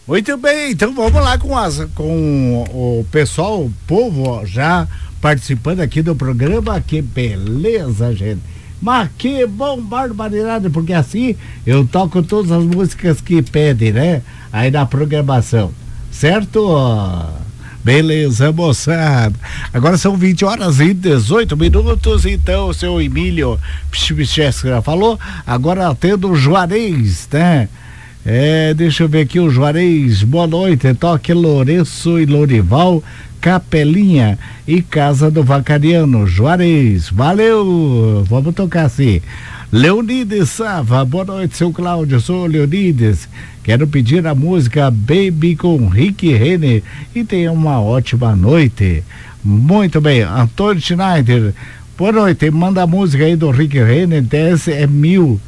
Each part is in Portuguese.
Muito bem, então vamos lá com o pessoal, o povo, ó, já participando aqui do programa. Que beleza, gente. Mas que bom, barbaridade, porque assim eu toco todas as músicas que pedem, né? Aí na programação, certo? Beleza, moçada. Agora são 20h18, então o seu Emílio Pichesca falou, agora tendo o Juarez, né? Deixa eu ver aqui o Juarez, boa noite, toque Lourenço e Lorival, Capelinha e Casa do Vacariano, Juarez, valeu, vamos tocar assim. Leonides Sava, boa noite, seu Cláudio, sou Leonides, quero pedir a música Baby com Rick Renner e tenha uma ótima noite. Muito bem, Antônio Schneider, boa noite, manda a música aí do Rick Renner, 10 mil,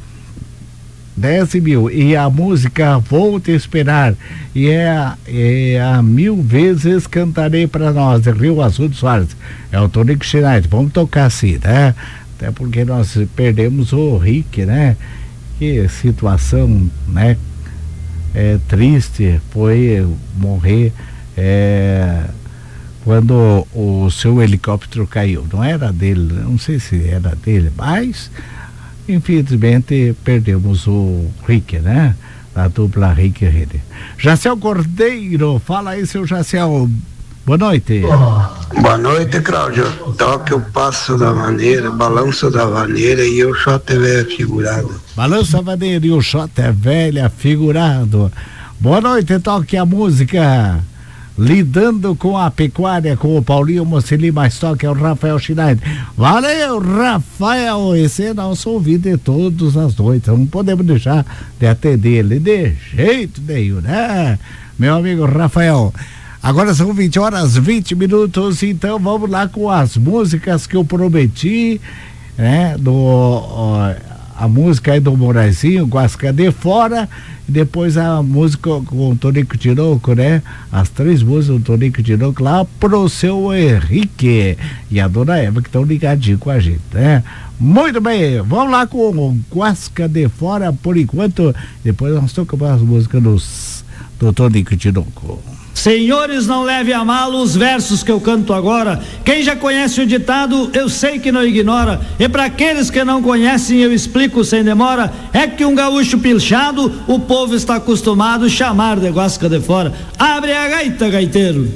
e a música Vou Te Esperar, e a 1000 vezes cantarei para nós, Rio Azul de Soares, é o Tonico Schneider, vamos tocar assim, né? Até porque nós perdemos o Rick, né? Que situação, né? Triste foi morrer quando o seu helicóptero caiu, não era dele, não sei se era dele, mas infelizmente perdemos o Rick, né? Da dupla Rick Renner. Jaciel Cordeiro, fala aí, seu Jaciel, boa noite. Boa noite, Cláudio. Toque o Passo da Maneira, Balanço da Vaneira e o Shot é Velha Figurado. Balanço da Vaneira e o Shot é Velha Figurado. Boa noite, toque a música Lidando com a Pecuária, com o Paulinho Mocili, mais toque é o Rafael Schneider. Valeu, Rafael, esse é nosso ouvido de todas as noites, não podemos deixar de atender ele de jeito nenhum, né, meu amigo Rafael? Agora são 20h20, então vamos lá com as músicas que eu prometi, né, a música aí do Moraizinho, Guasca de Fora, e depois a música com o Tonico Tinoco, né? As 3 músicas do Tonico Tinoco lá pro seu Henrique e a dona Eva, que estão ligadinhos com a gente, né? Muito bem, vamos lá com o Guasca de Fora por enquanto, depois nós tocamos as músicas do Tonico Tinoco. Senhores, não leve a mal os versos que eu canto agora. Quem já conhece o ditado, eu sei que não ignora. E para aqueles que não conhecem, eu explico sem demora. É que um gaúcho pilchado, o povo está acostumado a chamar de Guasca de Fora. Abre a gaita, gaiteiro.